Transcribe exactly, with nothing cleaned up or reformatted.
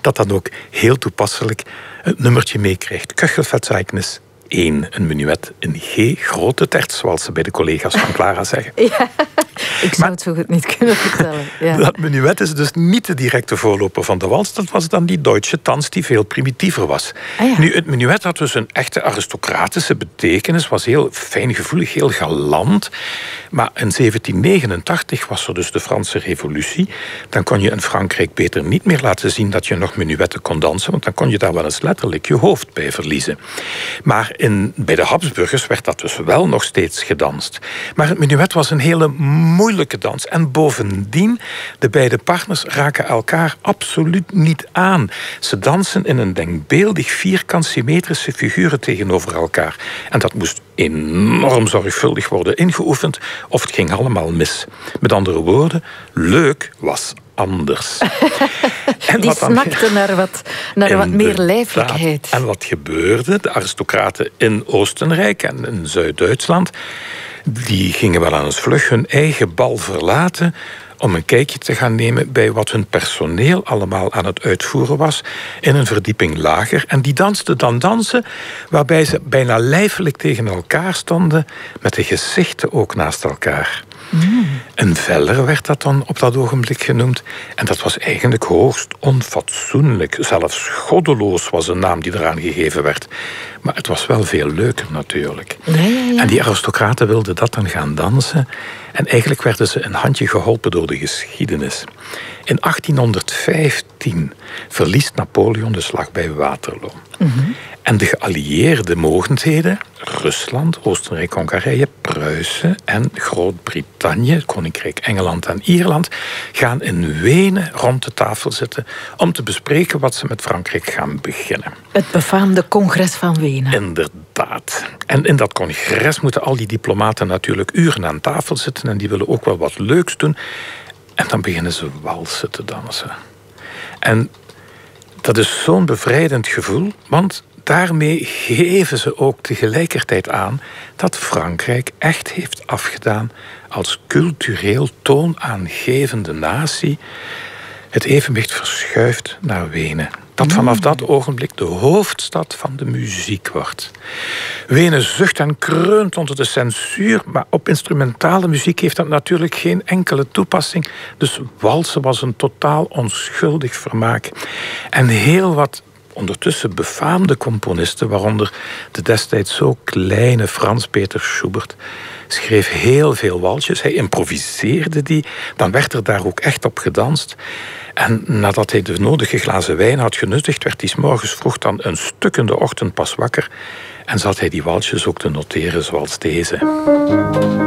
dat dan ook heel toepasselijk het nummertje meekrijgt. Köchelverzeichnis één, een menuet in G, grote terts, zoals ze bij de collega's van Clara zeggen. Ja, ik zou maar, het zo goed niet kunnen vertellen. Ja. Dat menuet is dus niet de directe voorloper van de wals. Dat was dan die Deutsche Tanz, die veel primitiever was. Ah, ja. Nu, het menuet had dus een echte aristocratische betekenis, was heel fijngevoelig, heel galant. Maar in zeventien negenentachtig was er dus de Franse revolutie. Dan kon je in Frankrijk beter niet meer laten zien dat je nog menuetten kon dansen, want dan kon je daar wel eens letterlijk je hoofd bij verliezen. Maar in, bij de Habsburgers werd dat dus wel nog steeds gedanst. Maar het menuet was een hele moeilijke dans. En bovendien, de beide partners raken elkaar absoluut niet aan. Ze dansen in een denkbeeldig vierkant symmetrische figuren tegenover elkaar. En dat moest enorm zorgvuldig worden ingeoefend, of het ging allemaal mis. Met andere woorden, leuk was anders. En die snakte naar wat, naar wat meer lijfelijkheid. En wat gebeurde? De aristocraten in Oostenrijk en in Zuid-Duitsland, die gingen wel aan het vlug hun eigen bal verlaten om een kijkje te gaan nemen bij wat hun personeel allemaal aan het uitvoeren was in een verdieping lager. En die dansten dan dansen waarbij ze bijna lijfelijk tegen elkaar stonden, met de gezichten ook naast elkaar. Mm. Een veller werd dat dan op dat ogenblik genoemd. En dat was eigenlijk hoogst onfatsoenlijk. Zelfs goddeloos was een naam die eraan gegeven werd. Maar het was wel veel leuker natuurlijk. Ja, ja, ja. En die aristocraten wilden dat dan gaan dansen. En eigenlijk werden ze een handje geholpen door de geschiedenis. In achttienhonderdvijftien verliest Napoleon de slag bij Waterloo. Mm-hmm. En de geallieerde mogendheden, Rusland, Oostenrijk, Hongarije, Pruisen en Groot-Brittannië, het Koninkrijk Engeland en Ierland, gaan in Wenen rond de tafel zitten om te bespreken wat ze met Frankrijk gaan beginnen. Het befaamde congres van Wenen. Inderdaad. En in dat congres moeten al die diplomaten natuurlijk uren aan tafel zitten en die willen ook wel wat leuks doen. En dan beginnen ze walsen te dansen. En dat is zo'n bevrijdend gevoel, want daarmee geven ze ook tegelijkertijd aan dat Frankrijk echt heeft afgedaan als cultureel toonaangevende natie. Het evenwicht verschuift naar Wenen. Dat vanaf dat ogenblik de hoofdstad van de muziek wordt. Wenen zucht en kreunt onder de censuur, maar op instrumentale muziek heeft dat natuurlijk geen enkele toepassing. Dus walsen was een totaal onschuldig vermaak. En heel wat ondertussen befaamde componisten, waaronder de destijds zo kleine Frans Peter Schubert, schreef heel veel walsjes. Hij improviseerde die. Dan werd er daar ook echt op gedanst. En nadat hij de nodige glazen wijn had genuttigd, werd hij 's morgens vroeg dan een stuk in de ochtend pas wakker. En zat hij die walsjes ook te noteren zoals deze.